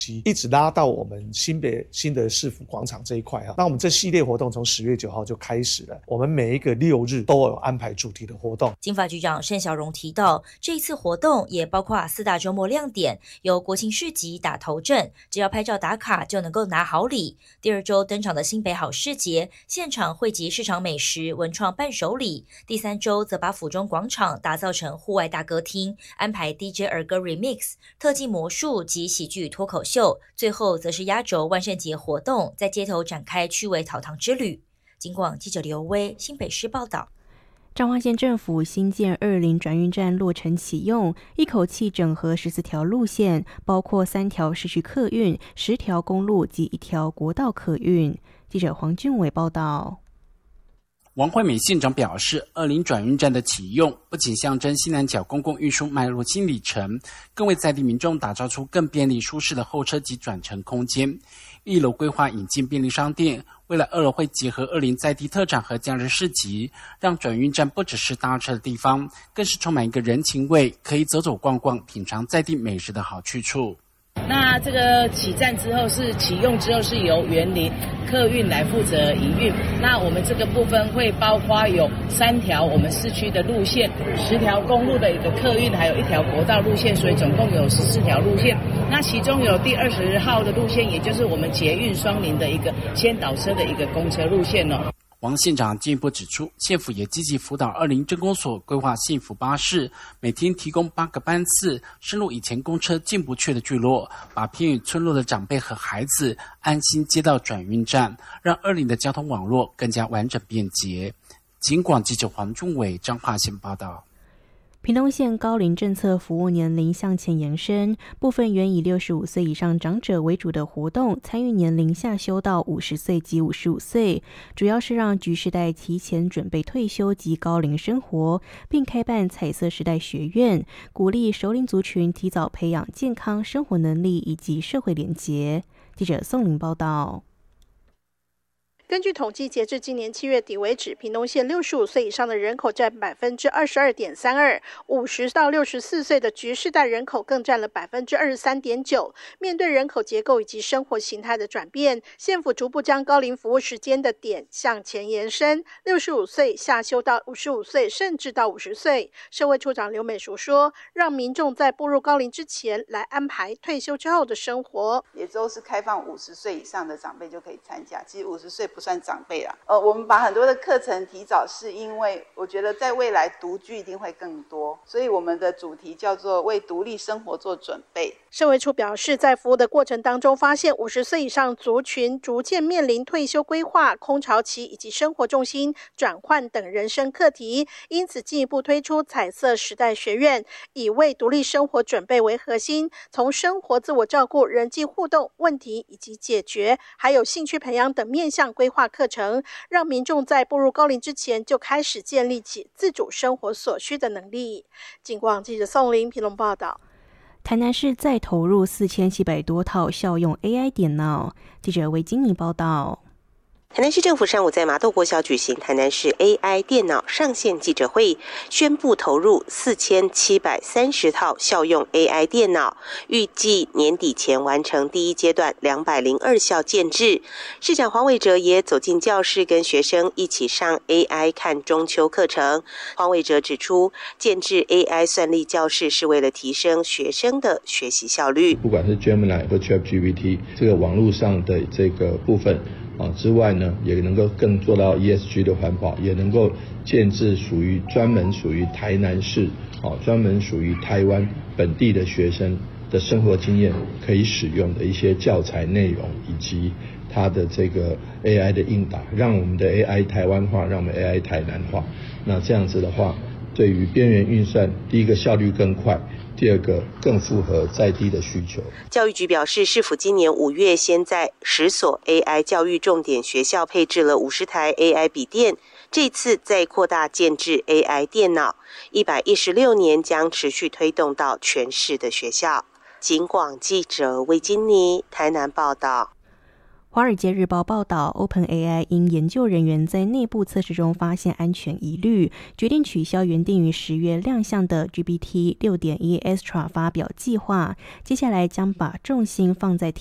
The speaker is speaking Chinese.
一直拉到我们新的市府广场这一块那我们这系列活动从10月9号就开始了，我们每一个6日都有安排主题的活动。 经发局长盛小荣提到，这一次活动也包括4大周末亮点，由国庆市集打头阵，只要拍照打卡就能够拿好礼。第2周登场的新北好市节，现场汇集市场美食、文创伴手礼。第3周则把府中广场打造成户外大歌厅，安排 DJ 儿歌 remix、特技魔术及喜剧脱口秀。最后则是压轴万圣节活动，在街头展开趣味讨糖之旅。警广记者刘威新北市报道。 彰化县政府新建20转运站落成启用，一口气整合14条路线，包括3条市区客运、10条公路及1条国道客运。记者黄俊伟报道。 王惠美县长表示，20转运站的启用不仅象征西南角公共运输迈入新里程，更为在地民众打造出更便利舒适的候车及转乘空间。1楼规划引进便利商店，未来2楼会结合20在地特产和假日市集，让转运站不只是搭车的地方，更是充满一个人情味，可以走走逛逛，品尝在地美食的好去处。 那这个启用之后是由园林客运来负责营运。那我们这个部分会包括有3条我们市区的路线，10条公路的一个客运，还有1条国道路线，所以总共有14条路线。那其中有第20号的路线，也就是我们捷运双林的一个先导车的一个公车路线哦。 王县长进一步指出，县府也积极辅导20镇公所规划县府巴士，每天提供8个班次，深入以前公车进不去的聚落，把偏远村落的长辈和孩子安心接到转运站，让20的交通网络更加完整便捷。警广记者黄俊伟彰化县报道。 屏东县高龄政策服务年龄向前延伸，部分原以65岁以上长者为主的活动，参与年龄下修到50岁及55岁，主要是让局世代提前准备退休及高龄生活，并开办彩色时代学院，鼓励熟龄族群提早培养健康生活能力以及社会连结。记者宋玲报道。 根据统计，截至今年7月底为止，屏东县65岁以上的人口占 22.32%，50到64岁的局世代人口更占了 23.9%。面对人口结构以及生活形态的转变，县府逐步将高龄服务时间的点向前延伸，65岁下修到55岁，甚至到50岁。社会处长刘美淑说，让民众在步入高龄之前来安排退休之后的生活， 也都是开放50岁以上的长辈就可以参加，其实50岁不算长辈啦。我们把很多的课程提早，是因为我觉得在未来独居一定会更多，所以我们的主题叫做为独立生活做准备。 社会处表示，在服务的过程当中，发现50岁以上族群逐渐面临退休规划、空巢期以及生活重心转换等人生课题，因此进一步推出彩色时代学院，以为独立生活准备为核心，从生活自我照顾、人际互动、问题以及解决，还有兴趣培养等面向规划课程，让民众在步入高龄之前就开始建立起自主生活所需的能力。警广记者宋玲评论报道。 台南市再投入4700多套校用 AI 电脑。记者魏金妮报道。 台南市政府上午在麻豆国小举行台南市 AI 电脑上线记者会，宣布投入4730套校用 AI 电脑，预计年底前完成第一阶段202校建制。市长黄伟哲也走进教室，跟学生一起上 AI 看中秋课程。黄伟哲指出，建制 AI 算力教室是为了提升学生的学习效率。 不管是 Gemini 或 ChatGPT 这个网络上的这个部分之外呢，也能够更做到 ESG 的环保，也能够建制专门属于台南市专门属于台湾本地的学生的生活经验可以使用的一些教材内容，以及它的这个 AI 的应答，让我们的 AI 台湾化，让我们 AI 台南化。那这样子的话，对于边缘运算，第一个效率更快，第二个更符合在地的需求。 教育局表示，市府今年5月先在10所 AI 教育重点学校配置了50台 AI 笔电，这次再扩大建制 AI 电脑，116年将持续推动到全市的学校。警广记者魏金妮台南报道。 华尔街日报报道 ，OpenAI 因研究人员在内部测试中发现安全疑虑，决定取消原定于10月亮相的 GPT 6.1 Extra 发表计划，接下来将把重心放在